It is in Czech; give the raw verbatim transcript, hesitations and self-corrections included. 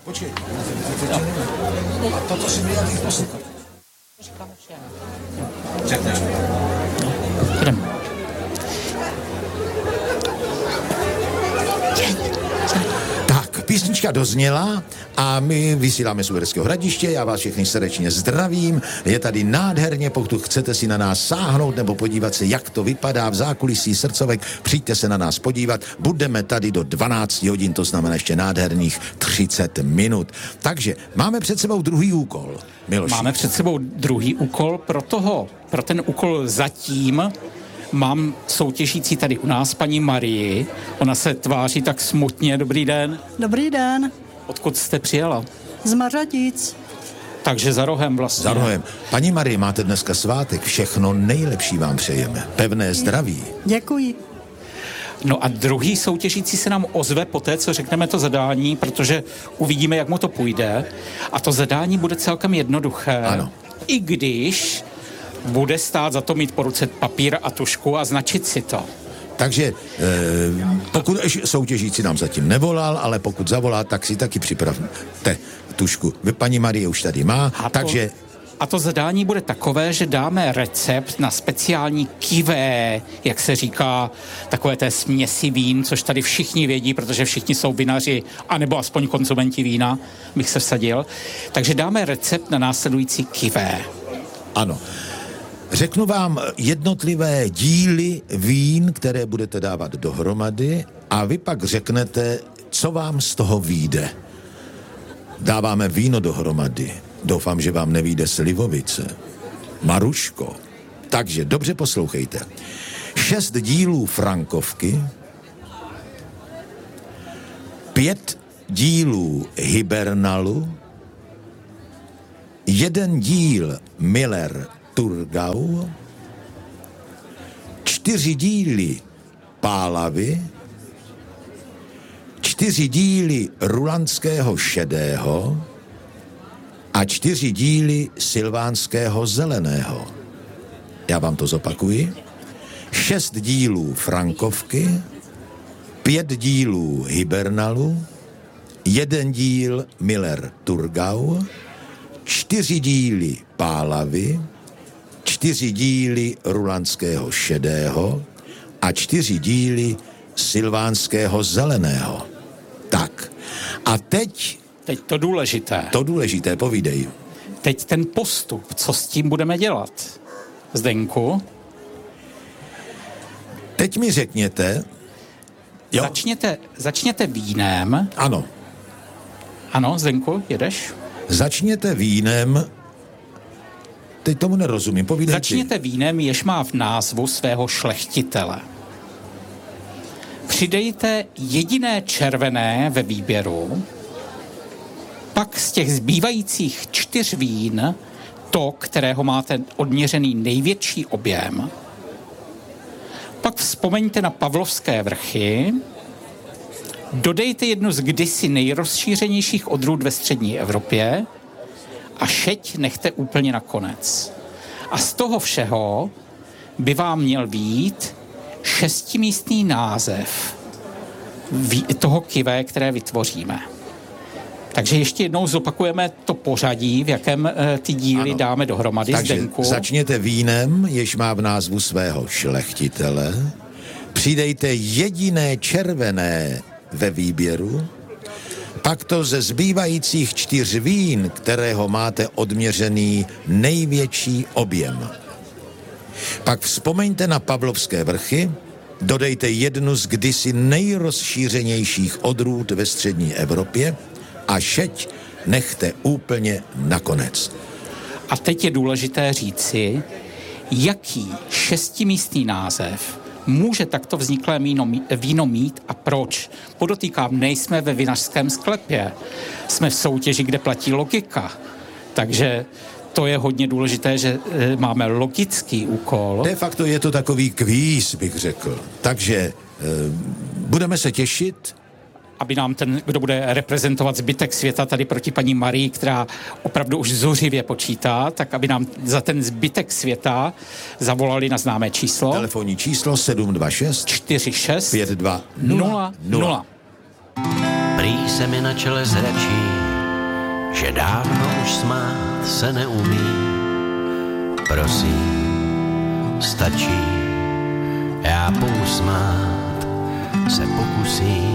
Počkej. A toto si mi jakých poslouchat. Říkáme všem. Řekneš. Jdem. Tak, písnička dozněla a my vysíláme z Uherského Hradiště, já vás všechny srdečně zdravím, je tady nádherně, pokud chcete si na nás sáhnout nebo podívat se, jak to vypadá v zákulisí srdcovek, přijďte se na nás podívat, budeme tady do dvanáct hodin, to znamená ještě nádherných třicet minut. Takže máme před sebou druhý úkol, Miloši. Máme před sebou druhý úkol, pro toho, pro ten úkol zatím mám soutěžící tady u nás paní Marii. Ona se tváří tak smutně. Dobrý den. Dobrý den. Odkud jste přijela? Z Mařadic. Takže za rohem vlastně. Za rohem. Paní Marie, máte dneska svátek. Všechno nejlepší vám přejeme. Pevné zdraví. Děkuji. No a druhý soutěžící se nám ozve po té, co řekneme to zadání, protože uvidíme, jak mu to půjde. A to zadání bude celkem jednoduché. Ano. I když bude stát za to mít po ruce papír a tušku a značit si to. Takže e, pokud soutěžící nám zatím nevolal, ale pokud zavolá, tak si taky připravte tušku. Paní Marie už tady má, a to, takže... A to zadání bude takové, že dáme recept na speciální kivé, jak se říká, takové té směsi vín, což tady všichni vědí, protože všichni jsou vinaři, anebo aspoň konzumenti vína, bych se vsadil. Takže dáme recept na následující kivé. Ano. Řeknu vám jednotlivé díly vín, které budete dávat dohromady a vy pak řeknete, co vám z toho vyjde. Dáváme víno dohromady. Doufám, že vám nevyjde slivovice. Maruško. Takže dobře poslouchejte. Šest dílů frankovky, pět dílů hibernalu, jeden díl Miller Thurgau, čtyři díly Pálavy, čtyři díly rulandského šedého a čtyři díly silvánského zeleného. Já vám to zopakuji. Šest dílů frankovky, pět dílů hibernalu, jeden díl Miller Thurgau, čtyři díly Pálavy, čtyři díly rulandského šedého a čtyři díly silvánského zeleného. Tak. A teď... Teď to důležité. To důležité, povídej. Teď ten postup, co s tím budeme dělat? Zdenku? Teď mi řekněte... Jo? Začněte, začněte vínem. Ano. Ano, Zdenku, jedeš? Začněte vínem... Teď tomu nerozumím, povídej. Začněte ty. vínem, jež má v názvu svého šlechtitele. Přidejte jediné červené ve výběru, pak z těch zbývajících čtyř vín to, kterého máte odměřený největší objem, pak vzpomeňte na Pavlovské vrchy, dodejte jednu z kdysi nejrozšířenějších odrůd ve střední Evropě a šeť nechte úplně na konec. A z toho všeho by vám měl být šestimístný název toho kivé, které vytvoříme. Takže ještě jednou zopakujeme to pořadí, v jakém e, ty díly ano. dáme dohromady. Takže Zdenku. Začněte vínem, jež má v názvu svého šlechtitele, přidejte jediné červené ve výběru, pak to ze zbývajících čtyř vín, kterého máte odměřený největší objem. Pak vzpomeňte na Pavlovské vrchy, dodejte jednu z kdysi nejrozšířenějších odrůd ve střední Evropě a šeť nechte úplně nakonec. A teď je důležité říci, jaký šestimístný název může takto vzniklé víno, víno mít a proč. Podotýkám, nejsme ve vinařském sklepě. Jsme v soutěži, kde platí logika. Takže to je hodně důležité, že e, máme logický úkol. De facto je to takový kvíz, bych řekl. Takže e, budeme se těšit. Aby nám ten, kdo bude reprezentovat zbytek světa tady proti paní Marii, která opravdu už zuřivě počítá, tak aby nám za ten zbytek světa zavolali na známé číslo. Telefonní číslo sedm dva šest čtyři šest pět dva nula nula. Prý se mi na čele zračí že dávno už smát se neumí. Prosím, stačí, já pousmát se pokusím.